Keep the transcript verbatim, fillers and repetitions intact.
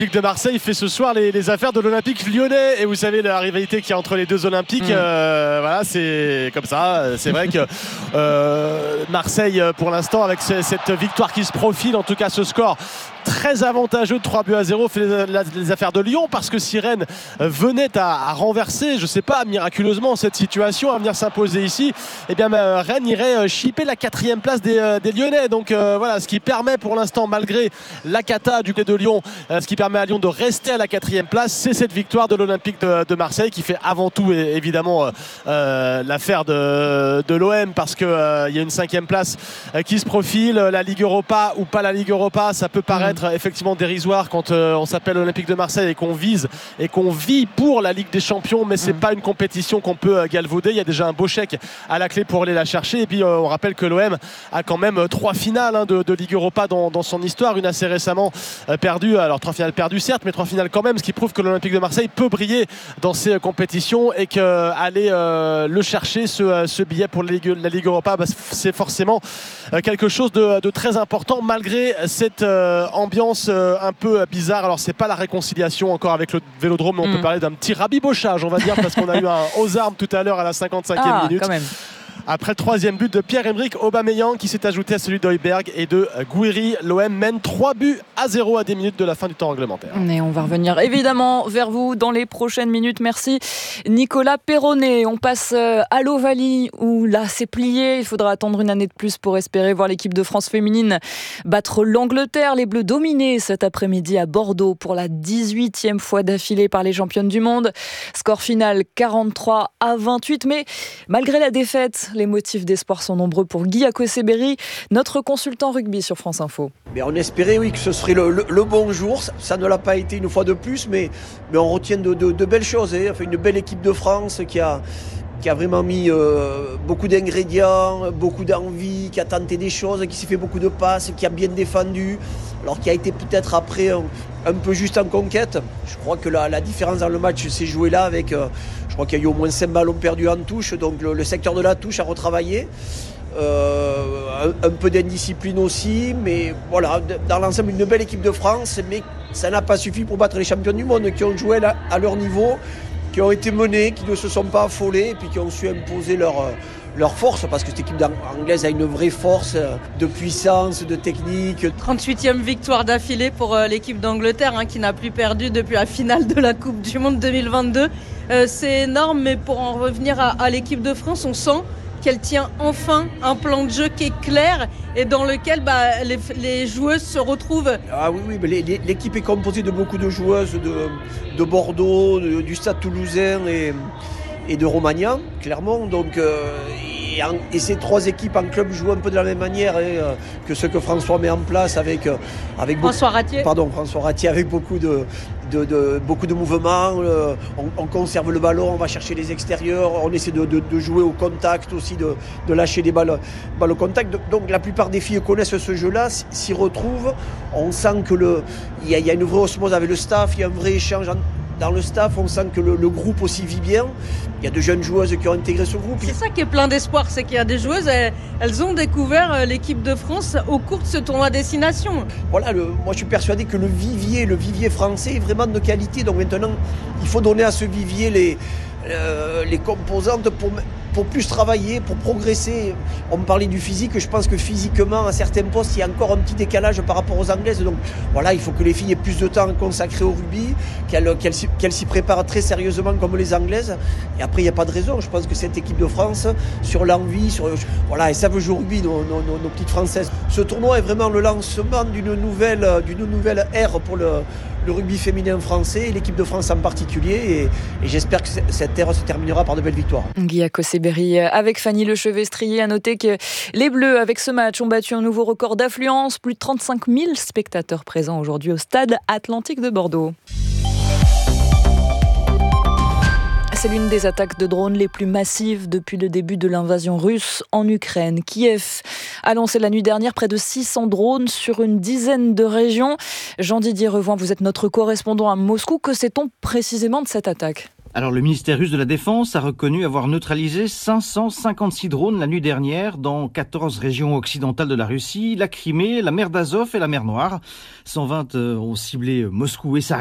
de Marseille fait ce soir les, les affaires de l'Olympique lyonnais, et vous savez la rivalité qu'il y a entre les deux Olympiques. mmh. euh, voilà, c'est comme ça. C'est vrai que euh, Marseille pour l'instant, avec ce, cette victoire qui se profile, en tout cas ce score très avantageux de trois buts à zéro, fait les, les, les affaires de Lyon, parce que si Rennes venait à, à renverser, je sais pas, miraculeusement cette situation, à venir s'imposer ici, eh bien euh, Rennes irait chipper la quatrième place des, euh, des Lyonnais. Donc euh, voilà, ce qui permet pour l'instant, malgré la cata du côté de Lyon, euh, ce qui permet à Lyon de rester à la quatrième place, c'est cette victoire de l'Olympique de, de Marseille, qui fait avant tout et, évidemment euh, euh, l'affaire de, de l'O M, parce qu'il euh, y a une cinquième place euh, qui se profile. La Ligue Europa ou pas la Ligue Europa, ça peut paraître mmh. effectivement dérisoire quand euh, on s'appelle Olympique de Marseille et qu'on vise et qu'on vit pour la Ligue des Champions, mais c'est mmh. pas une compétition qu'on peut euh, galvauder. Il y a déjà un beau chèque à la clé pour aller la chercher, et puis euh, on rappelle que l'O M a quand même euh, trois finales hein, de, de Ligue Europa dans, dans son histoire, une assez récemment euh, perdue, alors trois finales perdues certes, mais trois finales quand même, ce qui prouve que l'Olympique de Marseille peut briller dans ces euh, compétitions, et qu'aller euh, le chercher ce, euh, ce billet pour la Ligue, la Ligue Europa, bah, c'est forcément euh, quelque chose de, de très important, malgré cette euh, ambiance euh, un peu bizarre. Alors c'est pas la réconciliation encore avec le Vélodrome, mais on mmh. peut parler d'un petit rabibochage, on va dire, parce qu'on a eu un aux armes tout à l'heure à la cinquante-cinquième ah, minute. Quand même. Après le troisième but de Pierre-Emerick Aubameyang, qui s'est ajouté à celui d'Højbjerg et de Gouiri, l'O M mène trois buts à zéro à des minutes de la fin du temps réglementaire. Et on va revenir évidemment vers vous dans les prochaines minutes. Merci Nicolas Perronnet. On passe à l'Ovalie, où là c'est plié. Il faudra attendre une année de plus pour espérer voir l'équipe de France féminine battre l'Angleterre. Les Bleus dominés cet après-midi à Bordeaux pour la dix-huitième fois d'affilée par les championnes du monde. Score final quarante-trois à vingt-huit. Mais malgré la défaite, les motifs d'espoir sont nombreux pour Guy Akoseberi, notre consultant rugby sur France Info. Mais on espérait oui, que ce serait le, le, le bon jour. Ça, ça ne l'a pas été une fois de plus, mais, mais on retient de, de, de belles choses. Hein. Enfin, une belle équipe de France qui a, qui a vraiment mis euh, beaucoup d'ingrédients, beaucoup d'envie, qui a tenté des choses, qui s'est fait beaucoup de passes, qui a bien défendu. Alors qui a été peut-être après un, un peu juste en conquête. Je crois que la, la différence dans le match s'est jouée là avec, euh, je crois qu'il y a eu au moins cinq ballons perdus en touche, donc le, le secteur de la touche a retravaillé. Euh, un, un peu d'indiscipline aussi, mais voilà, dans l'ensemble une belle équipe de France, mais ça n'a pas suffi pour battre les champions du monde qui ont joué là, à leur niveau, qui ont été menés, qui ne se sont pas affolés et puis qui ont su imposer leur... leur force, parce que cette équipe anglaise a une vraie force de puissance, de technique. trente-huitième victoire d'affilée pour euh, l'équipe d'Angleterre hein, qui n'a plus perdu depuis la finale de la Coupe du Monde deux mille vingt-deux. Euh, c'est énorme, mais pour en revenir à, à l'équipe de France, on sent qu'elle tient enfin un plan de jeu qui est clair et dans lequel bah, les, les joueuses se retrouvent. Ah oui, oui, mais les, les, l'équipe est composée de beaucoup de joueuses de, de Bordeaux, de, du Stade Toulousain et et de Romagna, clairement. Donc, euh, et, en, et ces trois équipes en club jouent un peu de la même manière hein, euh, que ce que François met en place avec, euh, avec François beaucoup, Ratier. Pardon, François Ratier avec beaucoup de, de, de, beaucoup de mouvements. Euh, on, on conserve le ballon, on va chercher les extérieurs, on essaie de, de, de jouer au contact aussi, de, de lâcher des balles, balles au contact. Donc la plupart des filles connaissent ce jeu-là, s'y retrouvent. On sent que le, il y, y a une vraie osmose avec le staff, il y a un vrai échange en, dans le staff, on sent que le, le groupe aussi vit bien. Il y a de jeunes joueuses qui ont intégré ce groupe. C'est ça qui est plein d'espoir, c'est qu'il y a des joueuses, elles, elles ont découvert l'équipe de France au cours de ce tournoi destination. Voilà, le, moi je suis persuadé que le vivier, le vivier français est vraiment de qualité. Donc maintenant, il faut donner à ce vivier les, euh, les composantes pour, pour plus travailler, pour progresser. On me parlait du physique, je pense que physiquement, à certains postes, il y a encore un petit décalage par rapport aux Anglaises. Donc voilà, il faut que les filles aient plus de temps consacré au rugby, qu'elles, qu'elles, qu'elles s'y préparent très sérieusement comme les Anglaises. Et après, il n'y a pas de raison. Je pense que cette équipe de France, sur l'envie, sur, voilà, et ça veut jouer au rugby, nos, nos, nos, nos petites Françaises. Ce tournoi est vraiment le lancement d'une nouvelle, d'une nouvelle ère pour le, le rugby féminin français, et l'équipe de France en particulier. Et, et j'espère que cette ère se terminera par de belles victoires. Guy Akoseberi avec Fanny Lechevestrier. À noter que les Bleus, avec ce match, ont battu un nouveau record d'affluence. Plus de trente-cinq mille spectateurs présents aujourd'hui au stade Atlantique de Bordeaux. C'est l'une des attaques de drones les plus massives depuis le début de l'invasion russe en Ukraine. Kiev a lancé la nuit dernière près de six cents drones sur une dizaine de régions. Jean-Didier Revoin, vous êtes notre correspondant à Moscou. Que sait-on précisément de cette attaque ? Alors le ministère russe de la Défense a reconnu avoir neutralisé cinq cent cinquante-six drones la nuit dernière dans quatorze régions occidentales de la Russie, la Crimée, la mer d'Azov et la mer Noire. cent vingt ont ciblé Moscou et sa